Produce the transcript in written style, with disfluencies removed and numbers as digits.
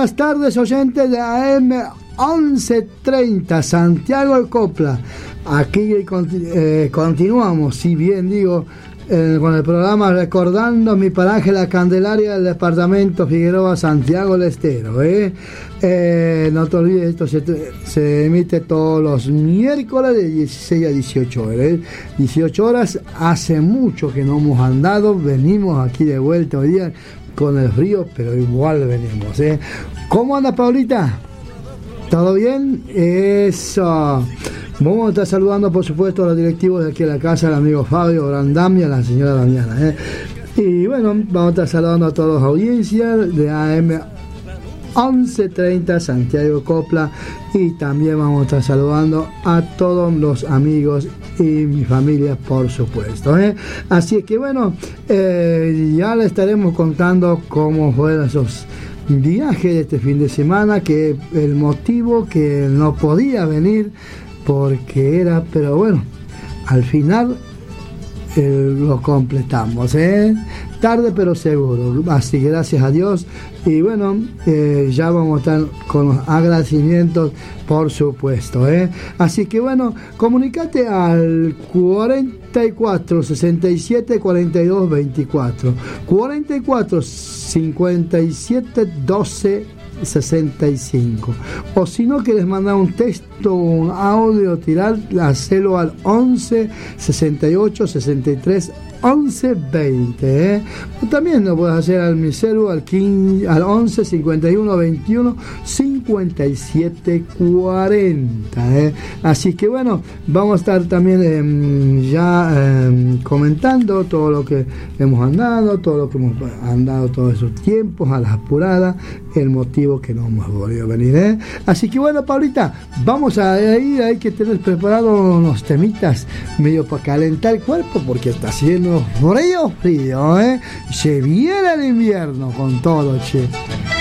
buenas tardes, oyentes de AM 1130, Santiago de Copla. Aquí continuamos, si bien digo, con el programa recordando mi paraje La Candelaria del departamento Figueroa, Santiago del Estero. No te olvides, esto se emite todos los miércoles de 16 a 18 horas. 18 horas, hace mucho que no hemos andado, venimos aquí de vuelta hoy día con el frío, pero igual venimos. ¿Cómo anda, Paulita? ¿Todo bien? Eso. Vamos a estar saludando, por supuesto, a los directivos de aquí de la casa, al amigo Fabio Brandam y a la señora Damiana. Y bueno, vamos a estar saludando a todas las audiencias de AM 1130 Santiago Copla, y también vamos a estar saludando a todos los amigos y mi familia, por supuesto. Así que bueno, ya le estaremos contando cómo fueron esos viajes de este fin de semana, que el motivo que no podía venir porque era, pero bueno, al final lo completamos, tarde pero seguro, así que gracias a Dios. Y bueno, ya vamos a estar con los agradecimientos, por supuesto, así que bueno, comunícate al 44 67 42 24, 44 57 12 65, o si no quieres mandar un texto, un audio, hacelo al 11 68 63 11 20, o también lo puedes hacer al mi celu al 11 51 21 57 40, así que bueno, vamos a estar también comentando todo lo que hemos andado, todo lo que hemos andado todos esos tiempos a las apuradas, el motivo que no hemos podido venir, así que bueno, Paulita, vamos a ir, hay que tener preparados unos temitas medio para calentar el cuerpo, porque está haciendo frío, se viene el invierno con todo, che.